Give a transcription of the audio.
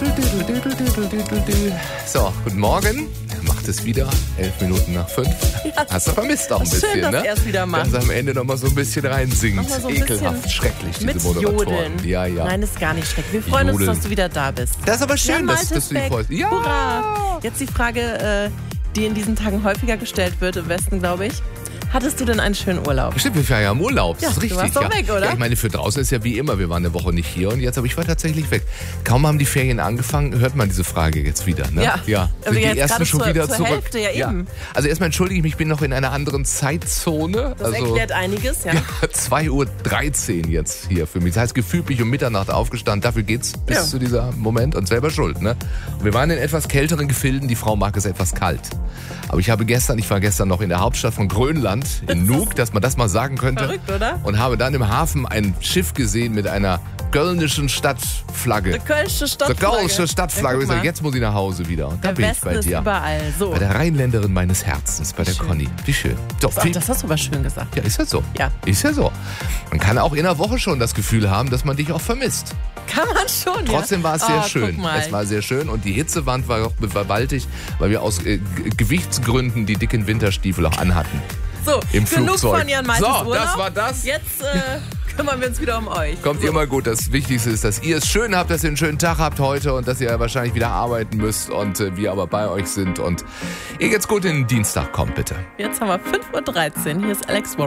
So, guten Morgen. Macht es wieder, 11 Minuten nach 5. Ja, hast du vermisst auch ein bisschen, schön, dass er es wieder macht. Ganz am Ende nochmal so ein bisschen reinsingt. So ein Ekelhaft, bisschen schrecklich, diese mit Moderatoren. Jodeln. Ja. Nein, ist gar nicht schrecklich. Wir freuen uns, dass du wieder da bist. Das ist aber schön, ja, dass du dich freust. Ja. Hurra! Jetzt die Frage, die in diesen Tagen häufiger gestellt wird, im Westen, glaube ich. Hattest du denn einen schönen Urlaub? Stimmt, wir waren ja im Urlaub, das Ja, ist richtig. du warst doch weg, oder? Ja, ich meine, für draußen ist ja wie immer, wir waren eine Woche nicht hier und jetzt, aber ich war tatsächlich weg. Kaum haben die Ferien angefangen, hört man diese Frage jetzt wieder, ne? Ja. Sind die jetzt ersten schon wieder zur zurück? Hälfte, ja eben. Also erstmal entschuldige ich mich, ich bin noch in einer anderen Zeitzone. Das erklärt einiges, ja. 2:13 Uhr jetzt hier für mich. Das heißt, gefühlt bin ich um Mitternacht aufgestanden. Dafür geht's bis zu dieser Moment und selber schuld, ne? Und wir waren in etwas kälteren Gefilden. Die Frau mag es etwas kalt. Aber ich war gestern noch in der Hauptstadt von Grönland, in Nuuk, dass man das mal sagen könnte. Verrückt, oder? Und habe dann im Hafen ein Schiff gesehen mit einer kölnischen Stadtflagge. Die kölsche Stadtflagge. Die kölsche Stadtflagge. Ja, Ich sag, jetzt muss ich nach Hause wieder. Und da der bin Westen ich bei ist dir. überall. So. Bei der Rheinländerin meines Herzens, bei der Schön. Conny. Wie schön. So, Ach, das hast du aber schön gesagt. ja, ist ja so. Ja. Ist ja so. Man kann auch in der Woche schon das Gefühl haben, dass man dich auch vermisst. Kann man schon, Trotzdem war es sehr schön. Guck mal. Es war sehr schön und die Hitzewand war auch gewaltig, weil wir aus Gewichtsgründen die dicken Winterstiefel auch anhatten. So, Im genug Flugzeug. von Jan Maltes So, Urlaub. das war das. Jetzt kümmern wir uns wieder um euch. Kommt immer gut. Das Wichtigste ist, dass ihr es schön habt, dass ihr einen schönen Tag habt heute und dass ihr wahrscheinlich wieder arbeiten müsst und wir aber bei euch sind. Und ihr geht's gut in den Dienstag. Kommt bitte. Jetzt haben wir 5:13 Uhr. Hier ist Alex Warren.